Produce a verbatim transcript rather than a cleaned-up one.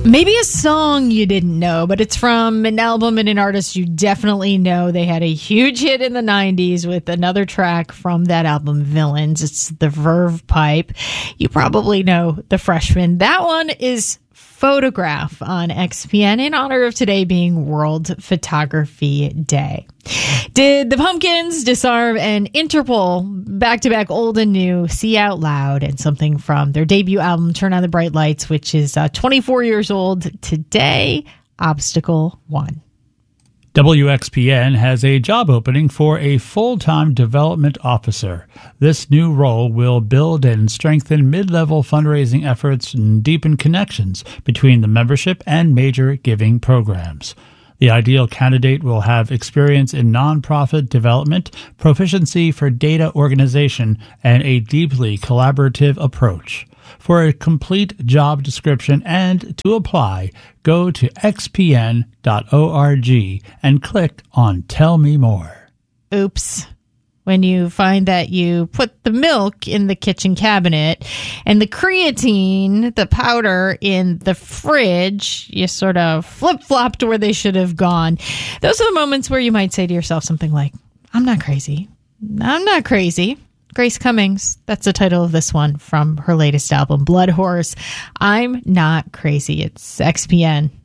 Maybe a song you didn't know, but it's from an album and an artist you definitely know. They had a huge hit in the nineties with another track from that album, Villains. It's the Verve Pipe. You probably know The Freshman. That one is Photograph on X P N in honor of today being World Photography Day. Did the Pumpkins, Disarm, and Interpol, back-to-back old and new, See Out Loud, and something from their debut album, Turn on the Bright Lights, which is uh, twenty-four years old today, Obstacle One. W X P N has a job opening for a full-time development officer. This new role will build and strengthen mid-level fundraising efforts and deepen connections between the membership and major giving programs. The ideal candidate will have experience in nonprofit development, proficiency for data organization, and a deeply collaborative approach. For a complete job description and to apply, go to x p n dot org and click on Tell Me More. Oops. When you find that you put the milk in the kitchen cabinet and the creatine, the powder, in the fridge, you sort of flip-flopped where they should have gone. Those are the moments where you might say to yourself something like, I'm not crazy. I'm not crazy. Grace Cummings, that's the title of this one from her latest album, Blood Horse. I'm not crazy. It's X P N.